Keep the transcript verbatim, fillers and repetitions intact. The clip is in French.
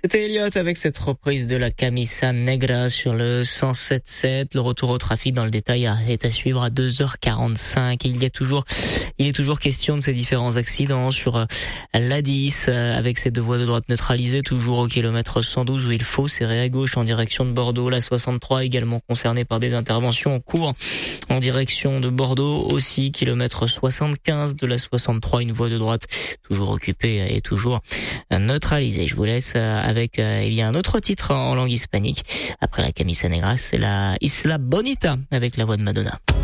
C'était Elliott avec cette reprise de la Camisa Negra sur le cent sept sept. Le retour au trafic dans le détail est à suivre à deux heures quarante-cinq. Il y a toujours, il est toujours question de ces différents accidents sur l'A dix avec ces deux voies de droite neutralisées, toujours au kilomètre cent douze où il faut serrer à gauche en direction de Bordeaux. La soixante-trois également concernée par des interventions en cours en direction de Bordeaux aussi, kilomètre soixante-quinze de la soixante-trois, une voie de droite toujours occupée et toujours neutralisée. Je vous laisse avec euh, eh bien un autre titre en langue hispanique. Après la Camisa Negra, c'est la Isla Bonita avec la voix de Madonna.